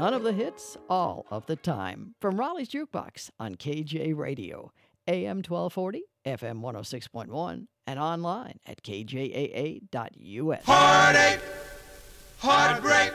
None of the hits, all of the time. From Raleigh's Jukebox on KJ Radio, AM 1240, FM 106.1, and online at kjaa.us. Heartache, heartbreak,